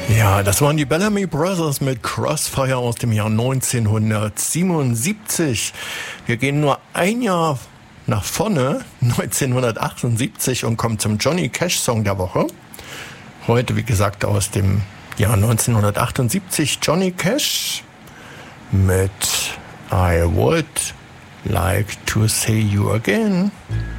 Ja, das waren die Bellamy Brothers mit Crossfire aus dem Jahr 1977. Wir gehen nur ein Jahr nach vorne, 1978, und kommen zum Johnny Cash Song der Woche. Heute, wie gesagt, aus dem Jahr 1978, Johnny Cash mit I Would Like to See You Again.